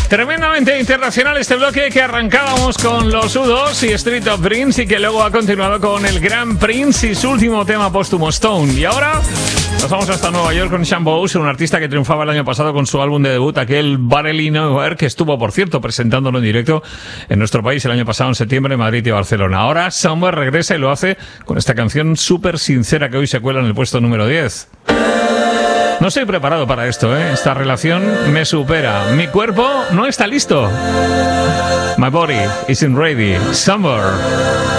Tremendamente internacional este bloque que arrancábamos con los U2 y Street of Dreams y que luego ha continuado con el Gran Prince y su último tema póstumo, Stone. Y ahora nos vamos hasta Nueva York con Sean Bowes, un artista que triunfaba el año pasado con su álbum de debut, aquel Barely Nowhere, que estuvo, por cierto, presentándolo en directo en nuestro país el año pasado, en septiembre, en Madrid y Barcelona. Ahora Somewhere regresa y lo hace con esta canción súper sincera que hoy se cuela en el puesto número 10. No estoy preparado para esto, ¿eh? Esta relación me supera. Mi cuerpo no está listo. My body isn't ready. Somewhere.